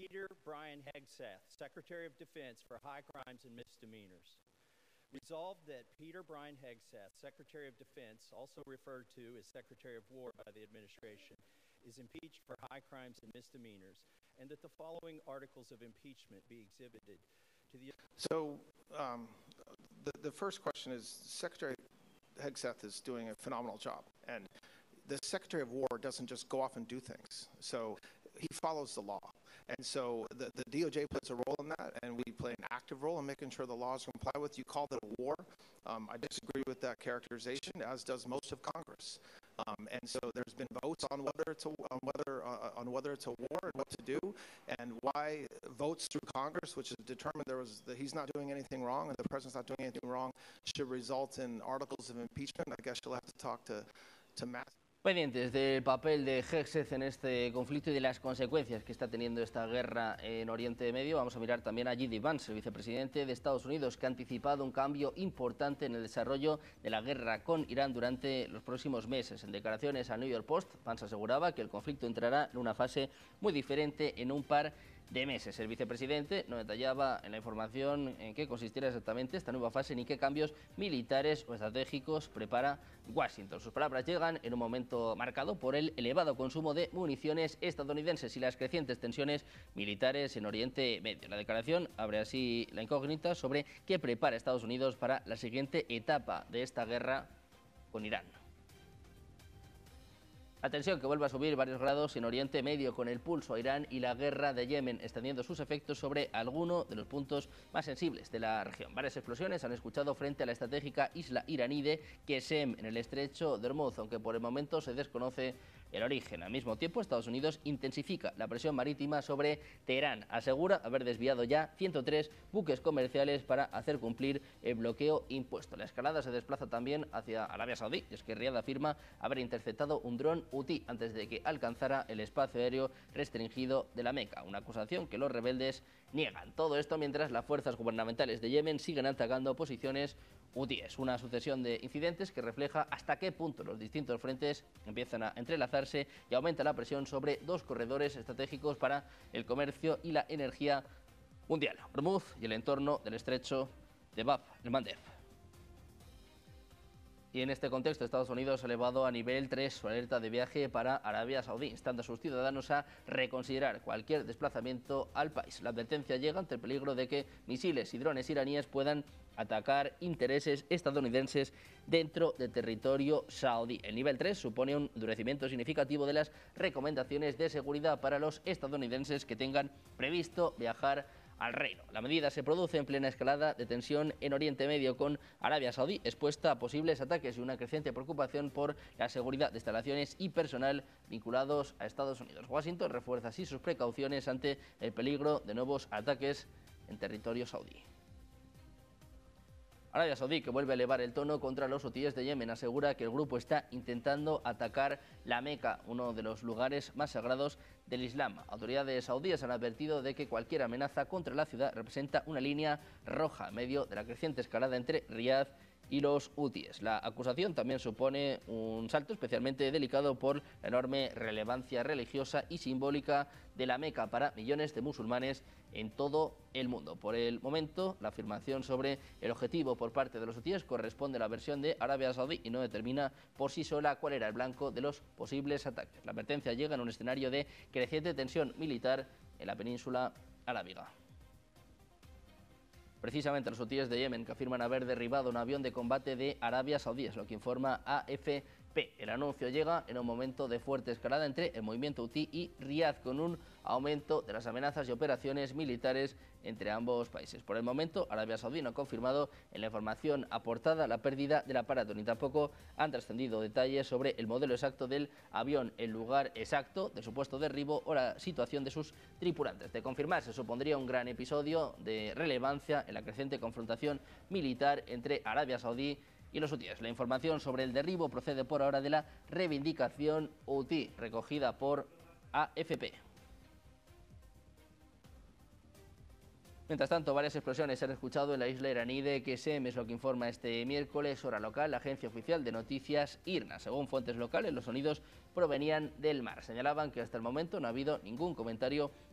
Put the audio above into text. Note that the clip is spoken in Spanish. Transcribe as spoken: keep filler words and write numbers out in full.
Peter Brian Hegseth, Secretary of Defense for High Crimes and Misdemeanors. Resolved that Peter Brian Hegseth, Secretary of Defense, also referred to as Secretary of War by the administration, is impeached for high crimes and misdemeanors, and that the following articles of impeachment be exhibited to the... So um, the, the first question is, Secretary Hegseth is doing a phenomenal job, and the Secretary of War doesn't just go off and do things. So he follows the law. And so the, the D O J plays a role in that, and we play an active role in making sure the laws comply with. You called it a war. Um, I disagree with that characterization, as does most of Congress. Um, and so there's been votes on whether it's a, on whether uh, on whether it's a war and what to do, and why votes through Congress, which has determined there was that he's not doing anything wrong and the president's not doing anything wrong, should result in articles of impeachment. I guess you'll have to talk to to Matt. Pendientes del papel de Hegseth en este conflicto y de las consecuencias que está teniendo esta guerra en Oriente Medio, vamos a mirar también a J D Vance, el vicepresidente de Estados Unidos, que ha anticipado un cambio importante en el desarrollo de la guerra con Irán durante los próximos meses. En declaraciones al New York Post, Vance aseguraba que el conflicto entrará en una fase muy diferente en un par de meses. El vicepresidente no detallaba en la información en qué consistirá exactamente esta nueva fase ni qué cambios militares o estratégicos prepara Washington. Sus palabras llegan en un momento marcado por el elevado consumo de municiones estadounidenses y las crecientes tensiones militares en Oriente Medio. La declaración abre así la incógnita sobre qué prepara Estados Unidos para la siguiente etapa de esta guerra con Irán. La tensión que vuelve a subir varios grados en Oriente Medio con el pulso a Irán y la guerra de Yemen extendiendo sus efectos sobre alguno de los puntos más sensibles de la región. Varias explosiones han escuchado frente a la estratégica isla iraní de Qesem en el estrecho de Hormuz, aunque por el momento se desconoce el origen. Al mismo tiempo, Estados Unidos intensifica la presión marítima sobre Teherán. Asegura haber desviado ya ciento tres buques comerciales para hacer cumplir el bloqueo impuesto. La escalada se desplaza también hacia Arabia Saudí, y es que Riad afirma haber interceptado un dron hutí antes de que alcanzara el espacio aéreo restringido de la Meca, una acusación que los rebeldes niegan. Todo esto mientras las fuerzas gubernamentales de Yemen siguen atacando posiciones hutíes. Una sucesión de incidentes que refleja hasta qué punto los distintos frentes empiezan a entrelazarse y aumenta la presión sobre dos corredores estratégicos para el comercio y la energía mundial: Hormuz y el entorno del estrecho de Bab el-Mandeb. Y en este contexto, Estados Unidos ha elevado a nivel tres su alerta de viaje para Arabia Saudí, instando a sus ciudadanos a reconsiderar cualquier desplazamiento al país. La advertencia llega ante el peligro de que misiles y drones iraníes puedan atacar intereses estadounidenses dentro del territorio saudí. El nivel tres supone un endurecimiento significativo de las recomendaciones de seguridad para los estadounidenses que tengan previsto viajar al reino. La medida se produce en plena escalada de tensión en Oriente Medio, con Arabia Saudí expuesta a posibles ataques y una creciente preocupación por la seguridad de instalaciones y personal vinculados a Estados Unidos. Washington refuerza así sus precauciones ante el peligro de nuevos ataques en territorio saudí. Arabia Saudí, que vuelve a elevar el tono contra los hutíes de Yemen, asegura que el grupo está intentando atacar la Meca, uno de los lugares más sagrados del Islam. Autoridades saudíes han advertido de que cualquier amenaza contra la ciudad representa una línea roja en medio de la creciente escalada entre Riad y los hutíes. La acusación también supone un salto especialmente delicado por la enorme relevancia religiosa y simbólica de la Meca para millones de musulmanes en todo el mundo. Por el momento, la afirmación sobre el objetivo por parte de los hutíes corresponde a la versión de Arabia Saudí y no determina por sí sola cuál era el blanco de los posibles ataques. La advertencia llega en un escenario de creciente tensión militar en la península arábiga. Precisamente los hutíes de Yemen, que afirman haber derribado un avión de combate de Arabia Saudí, es lo que informa A F P. El anuncio llega en un momento de fuerte escalada entre el movimiento hutí y Riad, con un aumento de las amenazas y operaciones militares entre ambos países. Por el momento, Arabia Saudí no ha confirmado en la información aportada la pérdida del aparato, ni tampoco han trascendido detalles sobre el modelo exacto del avión, el lugar exacto del supuesto derribo o la situación de sus tripulantes. De confirmarse, supondría un gran episodio de relevancia en la creciente confrontación militar entre Arabia Saudí y los hutíes. La información sobre el derribo procede por ahora de la reivindicación hutí recogida por A F P. Mientras tanto, varias explosiones se han escuchado en la isla iraní de Qesem, es lo que informa este miércoles, hora local, la agencia oficial de noticias I R N A. Según fuentes locales, los sonidos provenían del mar. Señalaban que hasta el momento no ha habido ningún comentario